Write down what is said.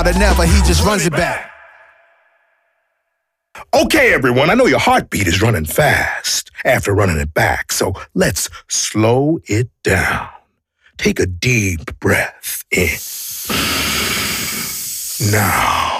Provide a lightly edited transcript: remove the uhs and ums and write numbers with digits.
Or never, he just runs it back. Okay, everyone, I know your heartbeat is running fast after running it back, so let's slow it down. Take a deep breath in. Now,